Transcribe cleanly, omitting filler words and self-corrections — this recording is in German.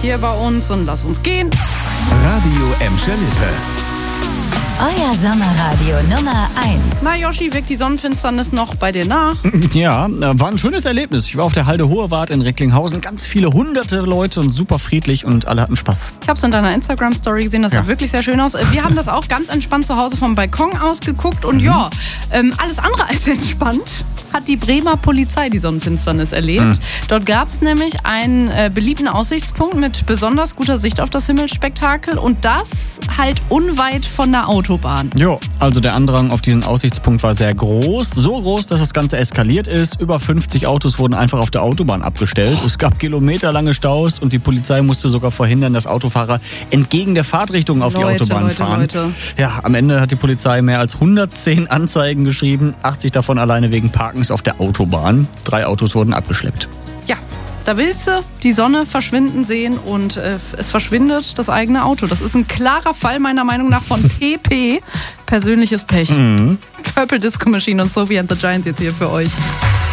hier bei uns und lass uns gehen. Radio Emscher Lippe. Euer Sommerradio Nummer 1. Na Joschi, wirkt die Sonnenfinsternis noch bei dir nach? Ja, war ein schönes Erlebnis. Ich war auf der Halde Hohe Wart in Recklinghausen. Ganz viele hunderte Leute und super friedlich und alle hatten Spaß. Ich habe es in deiner Instagram-Story gesehen, das sah wirklich sehr schön aus. Wir haben das auch ganz entspannt zu Hause vom Balkon aus geguckt und alles andere als entspannt hat die Bremer Polizei die Sonnenfinsternis erlebt. Dort gab es nämlich einen beliebten Aussichtspunkt mit besonders guter Sicht auf das Himmelsspektakel und das halt unweit von der Autobahn. Jo, also der Andrang auf diesen Aussichtspunkt war sehr groß. So groß, dass das Ganze eskaliert ist. Über 50 Autos wurden einfach auf der Autobahn abgestellt. Es gab kilometerlange Staus und die Polizei musste sogar verhindern, dass Autofahrer entgegen der Fahrtrichtung auf die Autobahn fahren. Ja, am Ende hat die Polizei mehr als 110 Anzeigen geschrieben, 80 davon alleine wegen Parkens auf der Autobahn. 3 Autos wurden abgeschleppt. Ja, da willst du die Sonne verschwinden sehen und es verschwindet das eigene Auto. Das ist ein klarer Fall meiner Meinung nach von PP. Persönliches Pech. Purple Disco Machine und Sophie and the Giants jetzt hier für euch.